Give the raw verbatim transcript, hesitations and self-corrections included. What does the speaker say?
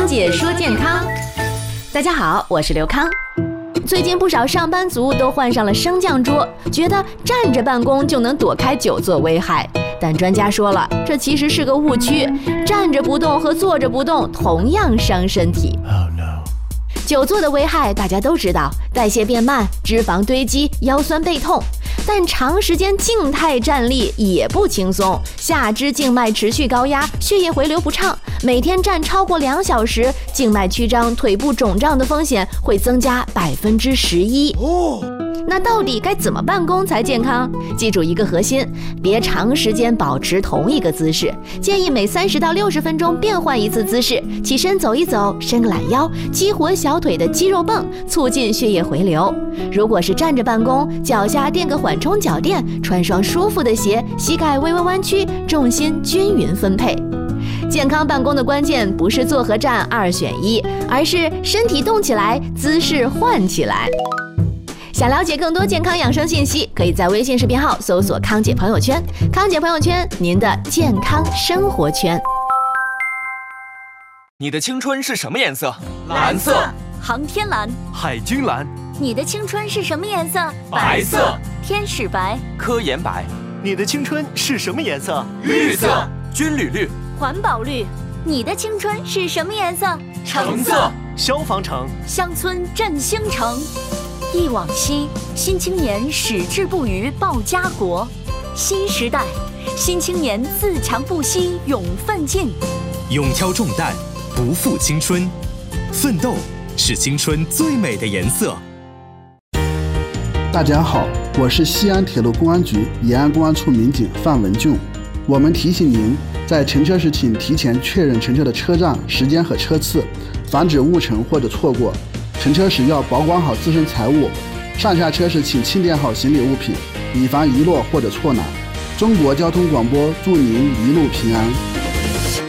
康姐说健康。大家好，我是刘康。最近不少上班族都换上了升降桌，觉得站着办公就能躲开久坐危害。但专家说了，这其实是个误区，站着不动和坐着不动同样伤身体。Oh no. 久坐的危害大家都知道，代谢变慢，脂肪堆积，腰酸背痛。但长时间静态站立也不轻松，下肢静脉持续高压，血液回流不畅，每天站超过两小时，静脉曲张、腿部肿胀的风险会增加百分之十一。哦，那到底该怎么办公才健康？记住一个核心，别长时间保持同一个姿势，建议每三十到六十分钟变换一次姿势，起身走一走，伸个懒腰，激活小腿的肌肉泵，促进血液回流。如果是站着办公，脚下垫个缓冲脚垫，穿双舒服的鞋，膝盖微微弯曲，重心均匀分配。健康办公的关键不是坐和站二选一，而是身体动起来，姿势换起来。想了解更多健康养生信息，可以在微信视频号搜索康姐朋友圈，康姐朋友圈，您的健康生活圈。 你的青春是什么颜色？ 蓝色。 航天蓝。 海军蓝。 你的青春是什么颜色？ 白色。 天使白。 科研白。 你的青春是什么颜色？ 绿色。 军旅绿。 环保绿。你的青春是什么颜色？ 橙色。 消防橙。 乡村振兴城。忆往昔，新青年矢志不渝报家国。新时代，新青年自强不息勇奋进。 勇挑重担，不负青春。奋斗是青春最美的颜色。 大家好，我是西安铁路公安局延安公安处民警范文俊。我们提醒您，在乘车时请提前确认乘车的车站、时间和车次，防止误乘或者错过。乘车时要保管好自身财物，上下车时请清点好行李物品，以防遗落或者错拿。中国交通广播祝您一路平安。